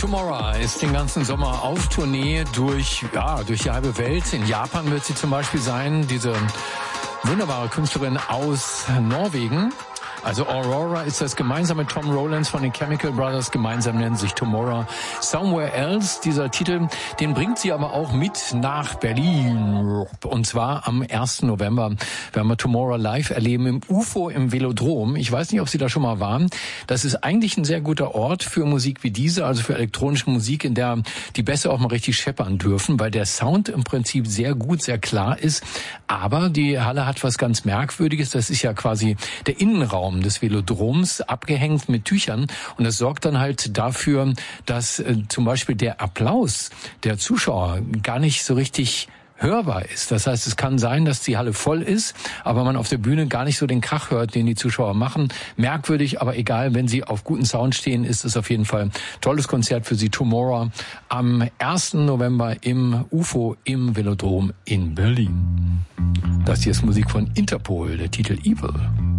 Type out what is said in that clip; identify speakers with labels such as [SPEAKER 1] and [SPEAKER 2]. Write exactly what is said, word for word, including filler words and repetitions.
[SPEAKER 1] Tomorrow ist den ganzen Sommer auf Tournee durch, ja, durch die halbe Welt. In Japan wird sie zum Beispiel sein, diese wunderbare Künstlerin aus Norwegen. Also Aurora ist das gemeinsam mit Tom Rowlands von den Chemical Brothers. Gemeinsam nennen sich Tomorrow Somewhere Else. Dieser Titel, den bringt sie aber auch mit nach Berlin. Und zwar am ersten November werden wir Tomorrow live erleben im U F O im Velodrom. Ich weiß nicht, ob Sie da schon mal waren. Das ist eigentlich ein sehr guter Ort für Musik wie diese, also für elektronische Musik, in der die Bässe auch mal richtig scheppern dürfen, weil der Sound im Prinzip sehr gut, sehr klar ist. Aber die Halle hat was ganz Merkwürdiges. Das ist ja quasi der Innenraum des Velodroms, abgehängt mit Tüchern, und das sorgt dann halt dafür, dass äh, zum Beispiel der Applaus der Zuschauer gar nicht so richtig hörbar ist. Das heißt, es kann sein, dass die Halle voll ist, aber man auf der Bühne gar nicht so den Krach hört, den die Zuschauer machen. Merkwürdig, aber egal, wenn Sie auf guten Sound stehen, ist es auf jeden Fall ein tolles Konzert für Sie. Tomorrow am ersten November im U F O im Velodrom in Berlin. Das hier ist Musik von Interpol, der Titel Evil.